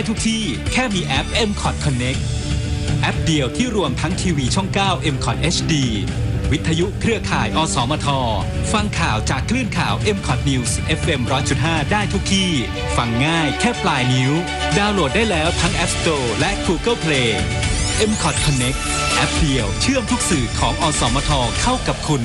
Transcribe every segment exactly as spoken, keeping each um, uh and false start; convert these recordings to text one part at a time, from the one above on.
ทุกที่แค่มีแอป เอ็ม คอท Connect แอปเดียวที่รวมทั้งทีวีช่อง เก้า เอ็ม คอท เอช ดี วิทยุเครือข่ายอสมทฟังข่าวจากคลื่นข่าว เอ็ม คอท News เอฟ เอ็ม หนึ่งร้อยจุดห้า ได้ทุกที่ฟังง่ายแค่ปลายนิ้วดาวน์โหลดได้แล้วทั้ง App Store และ Google Play เอ็ม คอท Connect แอปเดียวเชื่อมทุกสื่อของอสมทเข้ากับคุณ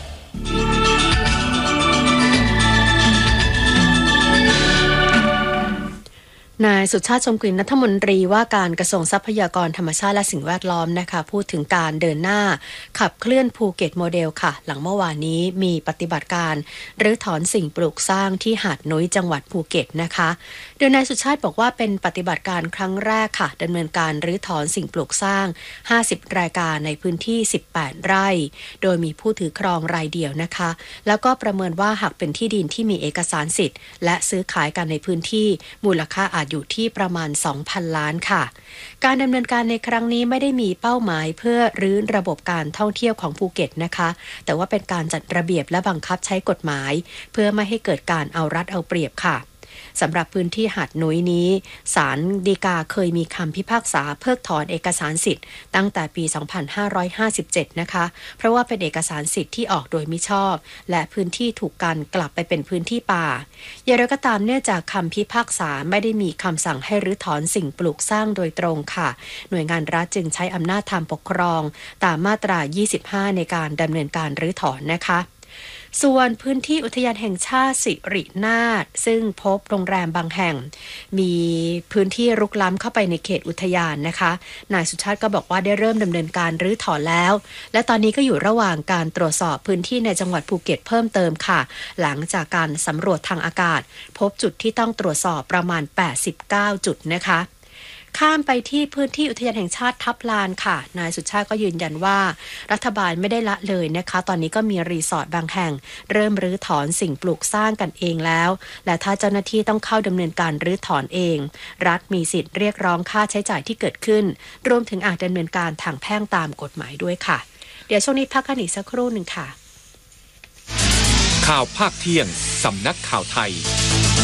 นายสุชาติชมกลิ่นรัฐมนตรีว่าการกระทรวงทรัพยากรธรรมชาติและสิ่งแวดล้อมนะคะพูดถึงการเดินหน้าขับเคลื่อนภูเก็ตโมเดลค่ะหลังเมื่อวานนี้มีปฏิบัติการรื้อถอนสิ่งปลูกสร้างที่หาดนุ้ยจังหวัดภูเก็ตนะคะโดยนายสุชาติบอกว่าเป็นปฏิบัติการครั้งแรกค่ะดำเนินการรื้อถอนสิ่งปลูกสร้างห้าสิบรายการในพื้นที่สิบแปดไร่โดยมีผู้ถือครองรายเดียวนะคะแล้วก็ประเมินว่าหากเป็นที่ดินที่มีเอกสารสิทธิ์และซื้อขายกันในพื้นที่มูลค่าอาจอยู่ที่ประมาณ สองพัน ล้านค่ะการดำเนินการในครั้งนี้ไม่ได้มีเป้าหมายเพื่อรื้อระบบการท่องเที่ยวของภูเก็ตนะคะแต่ว่าเป็นการจัดระเบียบและบังคับใช้กฎหมายเพื่อไม่ให้เกิดการเอารัดเอาเปรียบค่ะสำหรับพื้นที่หาดนุ้ยนี้ศาลฎีกาเคยมีคำพิพากษาเพิกถอนเอกสารสิทธิ์ตั้งแต่ปี สองพันห้าร้อยห้าสิบเจ็ด นะคะเพราะว่าเป็นเอกสารสิทธิ์ที่ออกโดยมิชอบและพื้นที่ถูกกันกลับไปเป็นพื้นที่ป่าอย่างไรก็ตามเนื่องจากคำพิพากษาไม่ได้มีคำสั่งให้รื้อถอนสิ่งปลูกสร้างโดยตรงค่ะหน่วยงานรัฐจึงใช้อำนาจทางปกครองตามมาตรายี่สิบห้าในการดำเนินการรื้อถอนนะคะส่วนพื้นที่อุทยานแห่งชาติสิรินาถซึ่งพบโรงแรมบางแห่งมีพื้นที่รุกล้ำเข้าไปในเขตอุทยานนะคะนายสุชาติก็บอกว่าได้เริ่มดำเนินการรื้อถอนแล้วและตอนนี้ก็อยู่ระหว่างการตรวจสอบพื้นที่ในจังหวัดภูเก็ตเพิ่มเติมค่ะหลังจากการสำรวจทางอากาศพบจุดที่ต้องตรวจสอบประมาณแปดสิบเก้าจุดนะคะข้ามไปที่พื้นที่อุทยานแห่งชาติทับลานค่ะนายสุชาติก็ยืนยันว่ารัฐบาลไม่ได้ละเลยนะคะตอนนี้ก็มีรีสอร์ทบางแห่งเริ่มรื้อถอนสิ่งปลูกสร้างกันเองแล้วและถ้าเจ้าหน้าที่ต้องเข้าดำเนินการรื้อถอนเองรัฐมีสิทธิ์เรียกร้องค่าใช้จ่ายที่เกิดขึ้นรวมถึงอาจดำเนินการทางแพ่งตามกฎหมายด้วยค่ะเดี๋ยวช่วงนี้พักกันอีกสักครู่หนึ่งค่ะข่าวภาคเที่ยงสำนักข่าวไทย